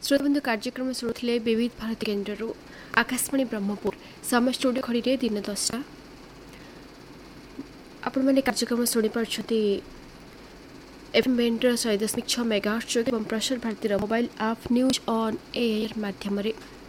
श्रोतबंधु कार्यक्रम शुणुले विविध भारती केन्द्र आकाशवाणी ब्रह्मपुर समय स्टूडियो खड़ी दिन 10टा आपण मैंने कार्यक्रम शुणिपारे एफएम बैंड 100.6 मेगाहर्ट्ज और प्रसार भारती मोबाइल आप न्यूज ऑन एयर माध्यम